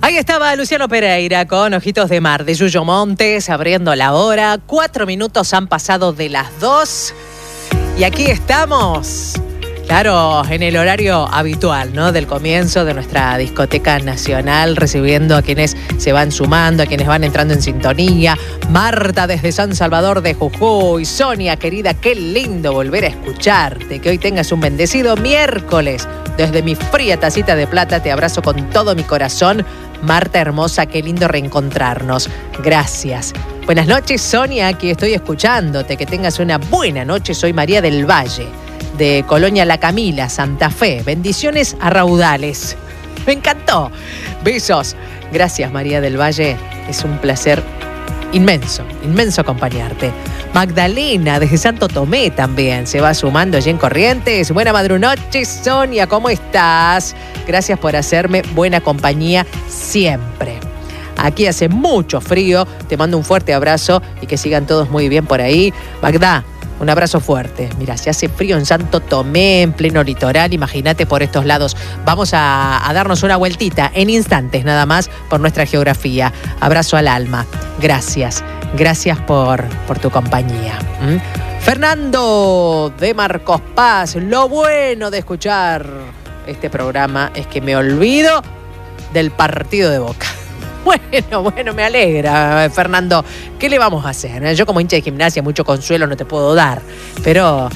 Ahí estaba Luciano Pereira con Ojitos de Mar de Yuyo Montes abriendo la hora. 4 minutos han pasado de las 2 y aquí estamos, claro, en el horario habitual, ¿no? Del comienzo de nuestra discoteca nacional, recibiendo a quienes se van sumando, a quienes van entrando en sintonía. Marta desde San Salvador de Jujuy. Sonia, querida, qué lindo volver a escucharte. Que hoy tengas un bendecido miércoles. Desde mi fría tacita de plata te abrazo con todo mi corazón. Marta hermosa, qué lindo reencontrarnos. Gracias. Buenas noches, Sonia, aquí estoy escuchándote. Que tengas una buena noche. Soy María del Valle, de Colonia La Camila, Santa Fe. Bendiciones a raudales. Me encantó. Besos. Gracias, María del Valle. Es un placer inmenso acompañarte. Magdalena, desde Santo Tomé también, se va sumando allí en Corrientes. Buena madrunoche, Sonia, ¿cómo estás? Gracias por hacerme buena compañía siempre. Aquí hace mucho frío, te mando un fuerte abrazo y que sigan todos muy bien por ahí. Magda, un abrazo fuerte. Mira, se hace frío en Santo Tomé, en pleno litoral, imagínate por estos lados. Vamos a darnos una vueltita en instantes nada más por nuestra geografía. Abrazo al alma. Gracias por tu compañía. Fernando de Marcos Paz, lo bueno de escuchar este programa es que me olvido del partido de Boca. Bueno, me alegra, Fernando. ¿Qué le vamos a hacer? Yo como hincha de Gimnasia mucho consuelo no te puedo dar, pero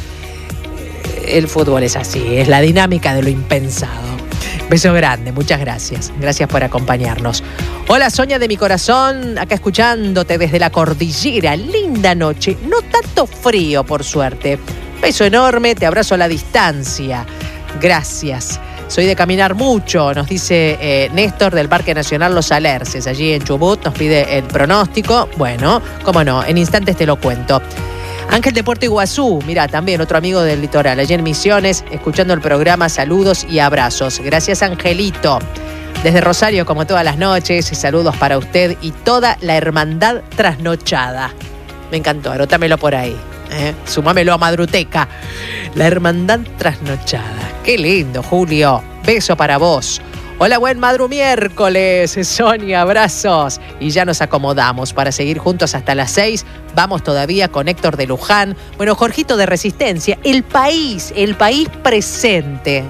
el fútbol es así, es la dinámica de lo impensado. Beso grande, muchas gracias. Gracias por acompañarnos. Hola, Sonia de mi corazón, acá escuchándote desde la cordillera. Linda noche, no tanto frío, por suerte. Beso enorme, te abrazo a la distancia. Gracias. Soy de caminar mucho, nos dice Néstor del Parque Nacional Los Alerces, allí en Chubut, nos pide el pronóstico. Bueno, cómo no, en instantes te lo cuento. Ángel de Puerto Iguazú, mira, también otro amigo del litoral, allí en Misiones, escuchando el programa, saludos y abrazos. Gracias, Angelito. Desde Rosario, como todas las noches, saludos para usted y toda la hermandad trasnochada. Me encantó, anótamelo por ahí. Sumámelo a Madruteca. La hermandad trasnochada. Qué lindo, Julio. Beso para vos. Hola, buen madru miércoles, Sonia, abrazos. Y ya nos acomodamos para seguir juntos hasta las 6. Vamos todavía con Héctor de Luján. Bueno, Jorgito de Resistencia. El país presente,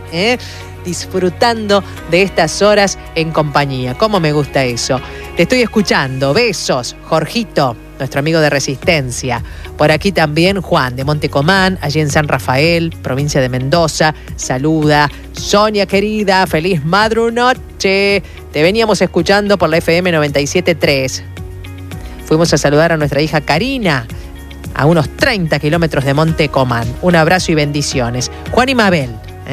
disfrutando de estas horas en compañía. ¿Cómo me gusta eso? Te estoy escuchando. Besos, Jorgito, nuestro amigo de Resistencia. Por aquí también Juan de Montecomán, allí en San Rafael, provincia de Mendoza. Saluda. Sonia, querida, feliz madrunoche. Te veníamos escuchando por la FM 97.3. Fuimos a saludar a nuestra hija Karina, a unos 30 kilómetros de Montecomán. Un abrazo y bendiciones. Juan y Mabel,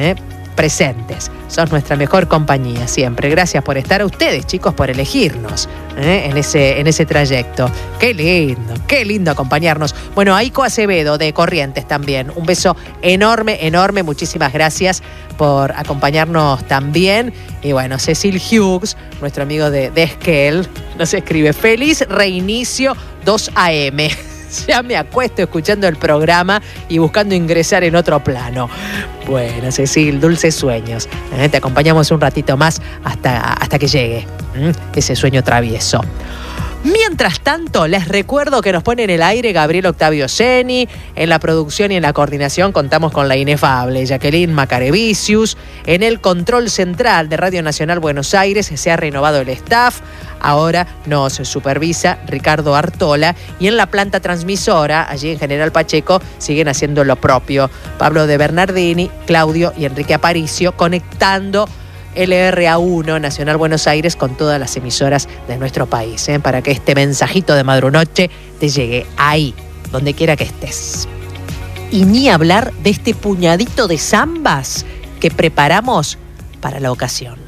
presentes. Sos nuestra mejor compañía siempre. Gracias por estar, a ustedes, chicos, por elegirnos en ese trayecto. Qué lindo acompañarnos. Bueno, Aiko Acevedo de Corrientes también. Un beso enorme. Muchísimas gracias por acompañarnos también. Y bueno, Cecil Hughes, nuestro amigo de Esquel, nos escribe: feliz reinicio 2 AM. Ya me acuesto escuchando el programa y buscando ingresar en otro plano. Bueno, Cecil, dulces sueños. Te acompañamos un ratito más hasta que llegue ese sueño travieso. Mientras tanto, les recuerdo que nos pone en el aire Gabriel Octavio Seni. En la producción y en la coordinación contamos con la inefable Jacqueline Macarevicius. En el control central de Radio Nacional Buenos Aires se ha renovado el staff. Ahora nos supervisa Ricardo Artola. Y en la planta transmisora, allí en General Pacheco, siguen haciendo lo propio Pablo de Bernardini, Claudio y Enrique Aparicio, conectando LRA1 Nacional Buenos Aires con todas las emisoras de nuestro país, para que este mensajito de madrunoche te llegue ahí, donde quiera que estés. Y ni hablar de este puñadito de zambas que preparamos para la ocasión.